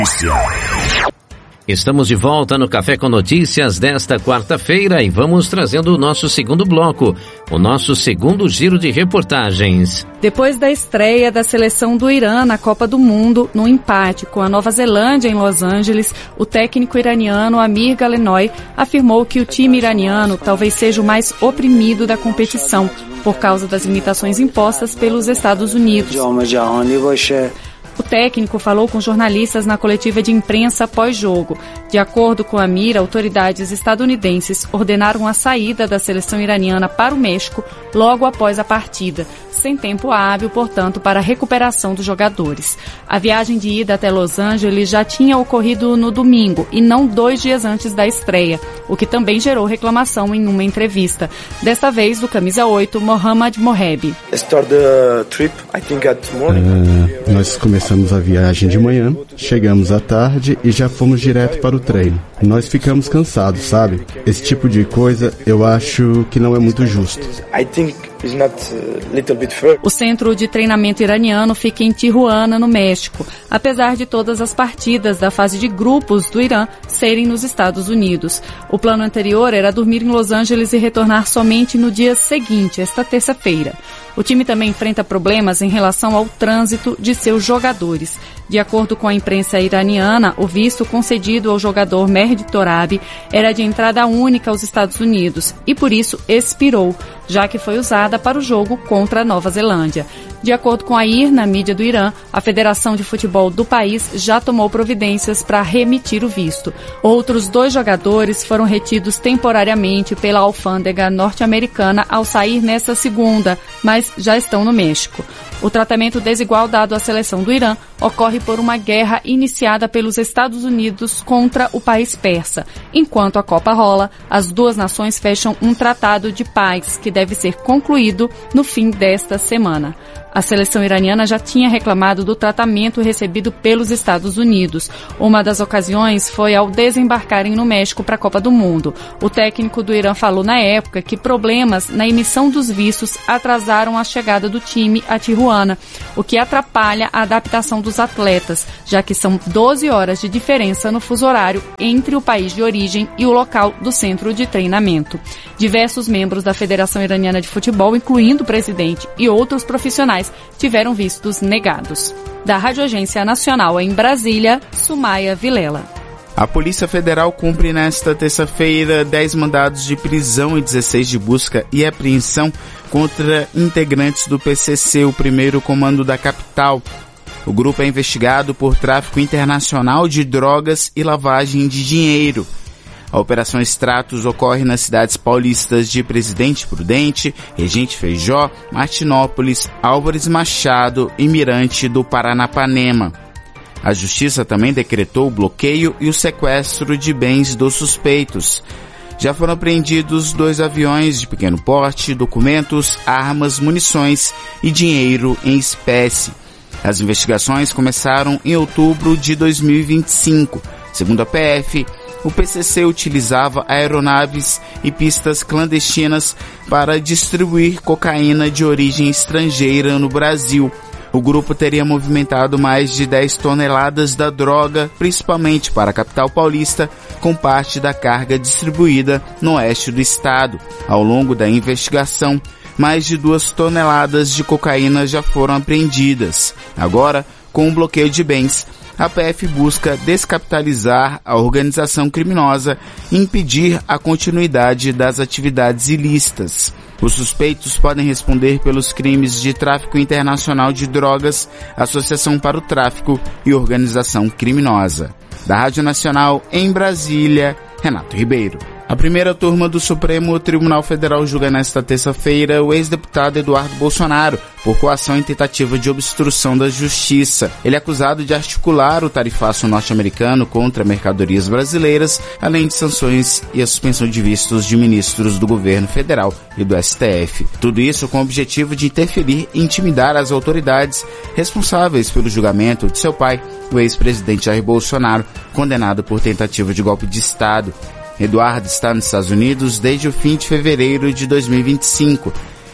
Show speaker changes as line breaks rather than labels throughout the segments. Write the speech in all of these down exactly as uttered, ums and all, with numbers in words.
Estamos de volta no Café com Notícias desta quarta-feira e vamos trazendo o nosso segundo bloco, o nosso segundo giro de reportagens.
Depois da estreia da seleção do Irã na Copa do Mundo, no empate com a Nova Zelândia em Los Angeles, o técnico iraniano Amir Galenoy afirmou que o time iraniano talvez seja o mais oprimido da competição, por causa das limitações impostas pelos Estados Unidos. O técnico falou com jornalistas na coletiva de imprensa pós-jogo. De acordo com a Amir, autoridades estadunidenses ordenaram a saída da seleção iraniana para o México logo após a partida, sem tempo hábil, portanto, para a recuperação dos jogadores. A viagem de ida até Los Angeles já tinha ocorrido no domingo e não dois dias antes da estreia, o que também gerou reclamação em uma entrevista. Desta vez, do camisa oito, Mohammad Mohebi.
Uh, nós começamos a viagem de manhã, chegamos à tarde e já fomos direto para o treino. Nós ficamos cansados, sabe? Esse tipo de coisa eu acho que não é muito justo.
O centro de treinamento iraniano fica em Tijuana, no México, apesar de todas as partidas da fase de grupos do Irã serem nos Estados Unidos. O plano anterior era dormir em Los Angeles e retornar somente no dia seguinte, esta terça-feira. O time também enfrenta problemas em relação ao trânsito de seus jogadores. De acordo com a imprensa iraniana, o visto concedido ao jogador Mehdi Torabi era de entrada única aos Estados Unidos e, por isso, expirou, já que foi usada para o jogo contra a Nova Zelândia. De acordo com a I R, na mídia do Irã, a Federação de Futebol do país já tomou providências para remitir o visto. Outros dois jogadores foram retidos temporariamente pela alfândega norte-americana ao sair nesta segunda, mas já estão no México. O tratamento desigual dado à seleção do Irã ocorre por uma guerra iniciada pelos Estados Unidos contra o país persa. Enquanto a Copa rola, as duas nações fecham um tratado de paz que deve ser concluído no fim desta semana. A seleção iraniana já tinha reclamado do tratamento recebido pelos Estados Unidos. Uma das ocasiões foi ao desembarcarem no México para a Copa do Mundo. O técnico do Irã falou na época que problemas na emissão dos vistos atrasaram a chegada do time a Tijuana, o que atrapalha a adaptação dos atletas, já que são doze horas de diferença no fuso horário entre o país de origem e o local do centro de treinamento. Diversos membros da Federação Iraniana de Futebol, incluindo o presidente e outros profissionais, tiveram vistos negados. Da Rádio Agência Nacional em Brasília, Sumaia Vilela.
A Polícia Federal cumpre nesta terça-feira dez mandados de prisão e dezesseis de busca e apreensão contra integrantes do P C C, o primeiro comando da capital. O grupo é investigado por tráfico internacional de drogas e lavagem de dinheiro. A Operação Stratos ocorre nas cidades paulistas de Presidente Prudente, Regente Feijó, Martinópolis, Álvares Machado e Mirante do Paranapanema. A Justiça também decretou o bloqueio e o sequestro de bens dos suspeitos. Já foram apreendidos dois aviões de pequeno porte, documentos, armas, munições e dinheiro em espécie. As investigações começaram em outubro de dois mil e vinte e cinco. Segundo a P F, o P C C utilizava aeronaves e pistas clandestinas para distribuir cocaína de origem estrangeira no Brasil. O grupo teria movimentado mais de dez toneladas da droga, principalmente para a capital paulista, com parte da carga distribuída no oeste do estado. Ao longo da investigação, mais de duas toneladas de cocaína já foram apreendidas. Agora, com o bloqueio de bens, a P F busca descapitalizar a organização criminosa e impedir a continuidade das atividades ilícitas. Os suspeitos podem responder pelos crimes de tráfico internacional de drogas, associação para o tráfico e organização criminosa. Da Rádio Nacional em Brasília, Renato Ribeiro. A primeira turma do Supremo Tribunal Federal julga nesta terça-feira o ex-deputado Eduardo Bolsonaro por coação em tentativa de obstrução da justiça. Ele é acusado de articular o tarifaço norte-americano contra mercadorias brasileiras, além de sanções e a suspensão de vistos de ministros do governo federal e do S T F. Tudo isso com o objetivo de interferir e intimidar as autoridades responsáveis pelo julgamento de seu pai, o ex-presidente Jair Bolsonaro, condenado por tentativa de golpe de Estado. Eduardo está nos Estados Unidos desde o fim de fevereiro de dois mil e vinte e cinco.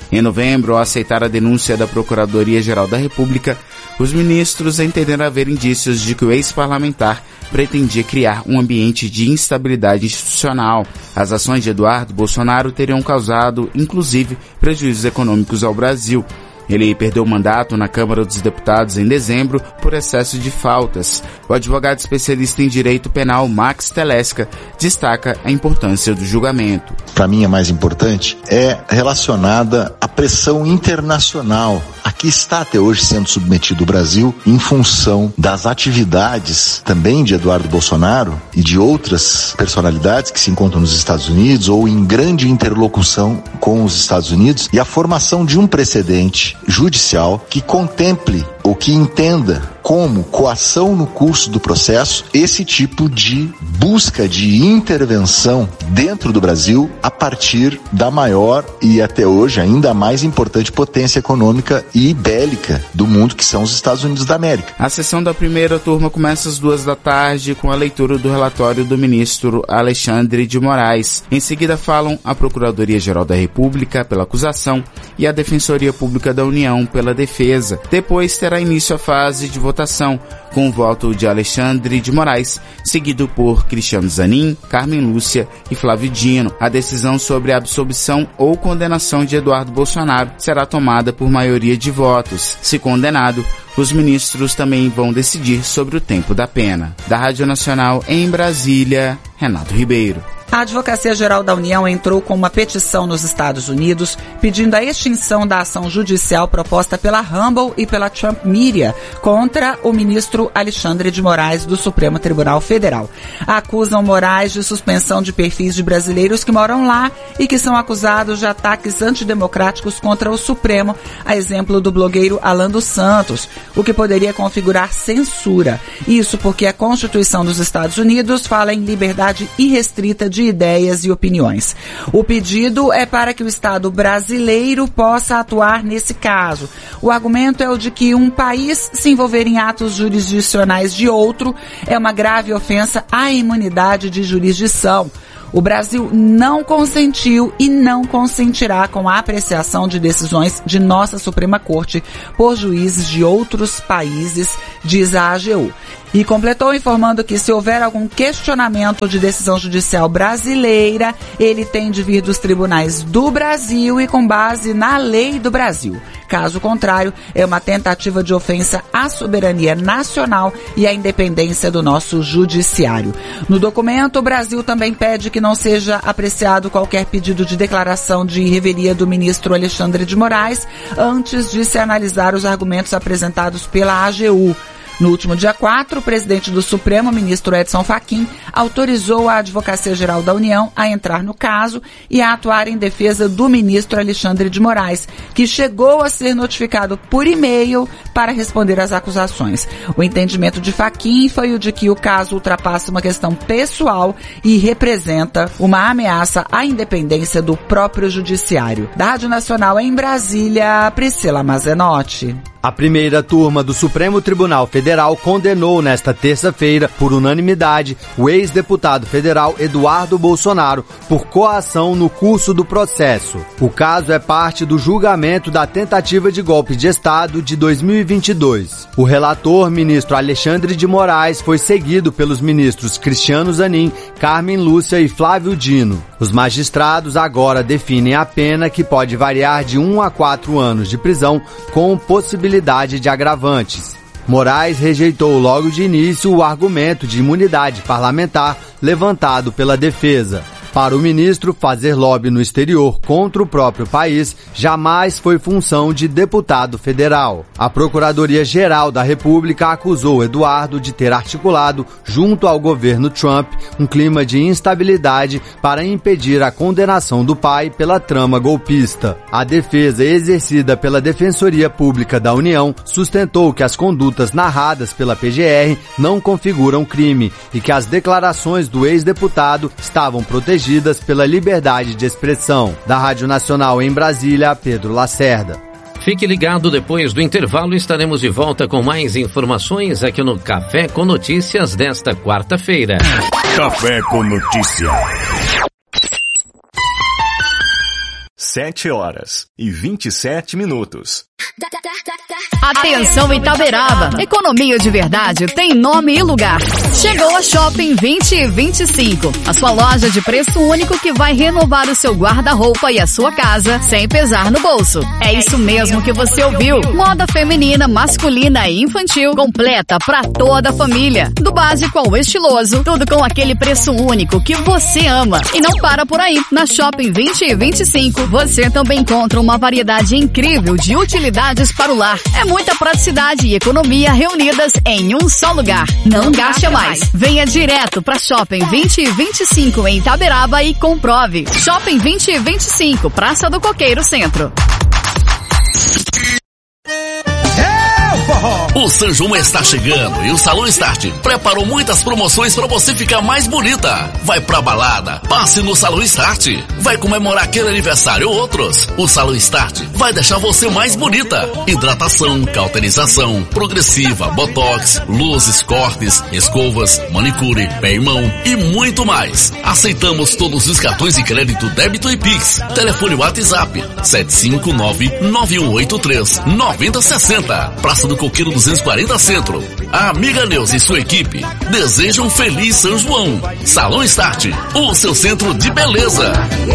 Em novembro, ao aceitar a denúncia da Procuradoria-Geral da República, os ministros entenderam haver indícios de que o ex-parlamentar pretendia criar um ambiente de instabilidade institucional. As ações de Eduardo Bolsonaro teriam causado, inclusive, prejuízos econômicos ao Brasil. Ele perdeu o mandato na Câmara dos Deputados em dezembro por excesso de faltas. O advogado especialista em direito penal Max Telesca destaca a importância do julgamento.
Para mim, a mais importante é relacionada à pressão internacional a que está até hoje sendo submetido o Brasil em função das atividades também de Eduardo Bolsonaro e de outras personalidades que se encontram nos Estados Unidos ou em grande interlocução com os Estados Unidos e a formação de um precedente judicial que contemple ou que entenda como coação no curso do processo esse tipo de busca de intervenção dentro do Brasil a partir da maior e até hoje ainda mais importante potência econômica e bélica do mundo, que são os Estados Unidos da América.
A sessão da primeira turma começa às duas da tarde com a leitura do relatório do ministro Alexandre de Moraes. Em seguida falam a Procuradoria-Geral da República pela acusação e a Defensoria Pública da União pela defesa. Depois terá início a fase de votação, com o voto de Alexandre de Moraes, seguido por Cristiano Zanin, Carmen Lúcia e Flávio Dino. A decisão sobre a absolvição ou condenação de Eduardo Bolsonaro será tomada por maioria de votos. Se condenado, os ministros também vão decidir sobre o tempo da pena. Da Rádio Nacional em Brasília, Renato Ribeiro.
A Advocacia Geral da União entrou com uma petição nos Estados Unidos pedindo a extinção da ação judicial proposta pela Rumble e pela Trump Media contra o ministro Alexandre de Moraes do Supremo Tribunal Federal. Acusam Moraes de suspensão de perfis de brasileiros que moram lá e que são acusados de ataques antidemocráticos contra o Supremo, a exemplo do blogueiro Alan dos Santos, o que poderia configurar censura. Isso porque a Constituição dos Estados Unidos fala em liberdade irrestrita de de ideias e opiniões. O pedido é para que o Estado brasileiro possa atuar nesse caso. O argumento é o de que um país se envolver em atos jurisdicionais de outro é uma grave ofensa à imunidade de jurisdição. O Brasil não consentiu e não consentirá com a apreciação de decisões de nossa Suprema Corte por juízes de outros países, diz a A G U. E completou informando que se houver algum questionamento de decisão judicial brasileira, ele tem de vir dos tribunais do Brasil e com base na lei do Brasil. Caso contrário, é uma tentativa de ofensa à soberania nacional e à independência do nosso judiciário. No documento, o Brasil também pede que não seja apreciado qualquer pedido de declaração de revelia do ministro Alexandre de Moraes antes de se analisar os argumentos apresentados pela A G U. No último dia quatro, o presidente do Supremo, ministro Edson Fachin, autorizou a Advocacia Geral da União a entrar no caso e a atuar em defesa do ministro Alexandre de Moraes, que chegou a ser notificado por e-mail para responder às acusações. O entendimento de Fachin foi o de que o caso ultrapassa uma questão pessoal e representa uma ameaça à independência do próprio judiciário. Da Rádio Nacional em Brasília, Priscila Mazenotti.
A primeira turma do Supremo Tribunal Federal condenou nesta terça-feira, por unanimidade, o ex-deputado federal Eduardo Bolsonaro por coação no curso do processo. O caso é parte do julgamento da tentativa de golpe de Estado de dois mil e vinte e dois. O relator, ministro Alexandre de Moraes, foi seguido pelos ministros Cristiano Zanin, Carmen Lúcia e Flávio Dino. Os magistrados agora definem a pena, que pode variar de um a quatro anos de prisão, com possibilidade de agravantes. Moraes rejeitou logo de início o argumento de imunidade parlamentar levantado pela defesa. Para o ministro, fazer lobby no exterior contra o próprio país jamais foi função de deputado federal. A Procuradoria-Geral da República acusou Eduardo de ter articulado, junto ao governo Trump, um clima de instabilidade para impedir a condenação do pai pela trama golpista. A defesa exercida pela Defensoria Pública da União sustentou que as condutas narradas pela P G R não configuram crime e que as declarações do ex-deputado estavam protegidas pela liberdade de expressão. Da Rádio Nacional em Brasília, Pedro Lacerda.
Fique ligado, depois do intervalo estaremos de volta com mais informações aqui no Café com Notícias desta quarta-feira.
Café com Notícias. sete horas e vinte e sete minutos.
Atenção Itaberaba, economia de verdade tem nome e lugar. Chegou a Shopping vinte vinte e cinco, a sua loja de preço único que vai renovar o seu guarda-roupa e a sua casa sem pesar no bolso. É isso mesmo que você ouviu. Moda feminina, masculina e infantil, completa pra toda a família. Do básico ao estiloso, tudo com aquele preço único que você ama. E não para por aí. Na Shopping vinte vinte e cinco, você também encontra uma variedade incrível de utilidades para o lar. É muita praticidade e economia reunidas em um só lugar. Não gaste mais. Venha direto para Shopping vinte vinte e cinco em Itaberaba e comprove. Shopping vinte vinte e cinco, Praça do Coqueiro Centro.
O São João está chegando e o Salão Start preparou muitas promoções para você ficar mais bonita. Vai pra balada, passe no Salão Start. Vai comemorar aquele aniversário ou outros. O Salão Start vai deixar você mais bonita. Hidratação, cauterização, progressiva, botox, luzes, cortes, escovas, manicure, pé e mão e muito mais. Aceitamos todos os cartões de crédito, débito e Pix. Telefone WhatsApp sete cinco nove, nove um oito três, nove zero seis zero. Praça do Coqueiro duzentos e quarenta Centro. A amiga Neuza e sua equipe desejam um feliz São João. Salão Start, o seu centro de beleza.